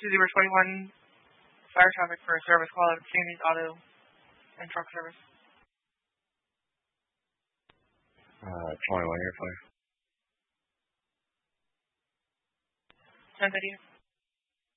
2021 fire traffic for service call at Sammy's Auto and Truck Service. 21 here, fire. 10:30.